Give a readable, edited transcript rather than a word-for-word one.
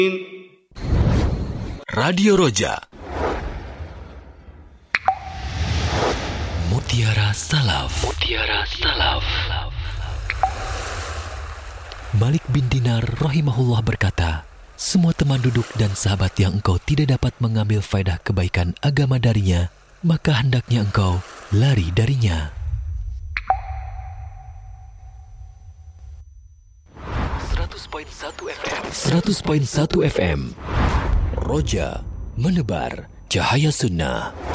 Radio Roja, Mutiara Salaf. Mutiara Salaf. Malik bin Dinar rahimahullah berkata, semua teman duduk dan sahabat yang engkau tidak dapat mengambil faedah kebaikan agama darinya, maka hendaknya engkau lari darinya. 100.1 FM Roja, menebar cahaya sunnah.